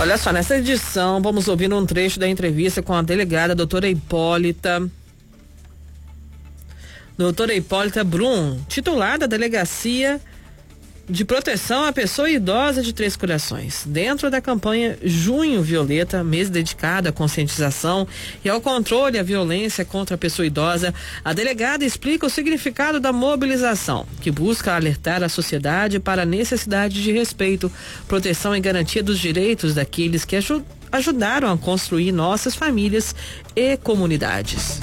Olha só, nessa edição vamos ouvir um trecho da entrevista com a delegada doutora Hipólita Brum, titular da Delegacia de Proteção à Pessoa Idosa de Três Corações, dentro da campanha Junho Violeta, mês dedicado à conscientização e ao controle à violência contra a pessoa idosa. A delegada explica o significado da mobilização, que busca alertar a sociedade para a necessidade de respeito, proteção e garantia dos direitos daqueles que ajudaram a construir nossas famílias e comunidades.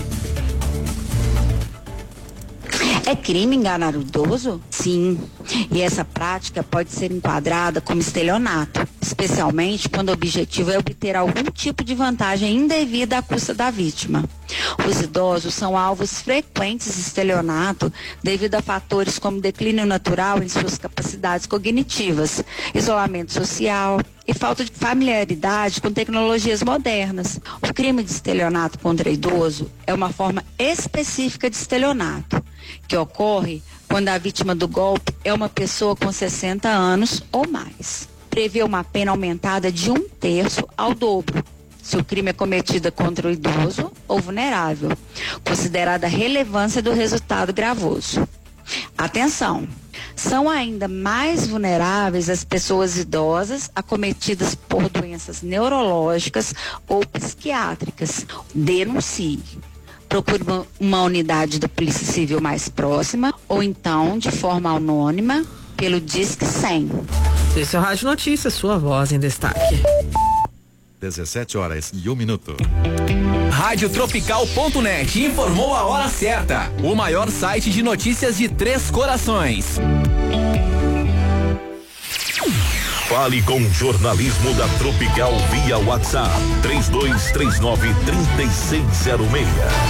É crime enganar o idoso? Sim. E essa prática pode ser enquadrada como estelionato, especialmente quando o objetivo é obter algum tipo de vantagem indevida à custa da vítima. Os idosos são alvos frequentes de estelionato devido a fatores como declínio natural em suas capacidades cognitivas, isolamento social e falta de familiaridade com tecnologias modernas. O crime de estelionato contra idoso é uma forma específica de estelionato, que ocorre quando a vítima do golpe é uma pessoa com 60 anos ou mais. Prevê uma pena aumentada de 1/3 ao dobro, se o crime é cometido contra o idoso ou vulnerável, considerada a relevância do resultado gravoso. Atenção! São ainda mais vulneráveis as pessoas idosas acometidas por doenças neurológicas ou psiquiátricas. Denuncie. Procure uma unidade da Polícia Civil mais próxima ou então, de forma anônima, pelo Disque 100. Esse é o Rádio Notícias, sua voz em destaque. 17h01. Radiotropical.net informou a hora certa. O maior site de notícias de Três Corações. Fale com o jornalismo da Tropical via WhatsApp 3239-3606.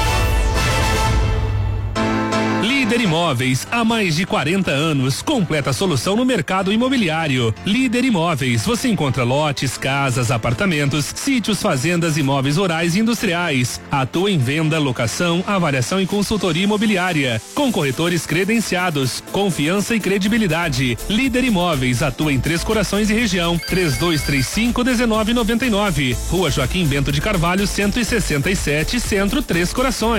Líder Imóveis, há mais de 40 anos, completa solução no mercado imobiliário. Líder Imóveis, você encontra lotes, casas, apartamentos, sítios, fazendas, imóveis rurais e industriais. Atua em venda, locação, avaliação e consultoria imobiliária. Com corretores credenciados, confiança e credibilidade. Líder Imóveis, atua em Três Corações e região. 3235-1999. Rua Joaquim Bento de Carvalho, 167, Centro, Três Corações.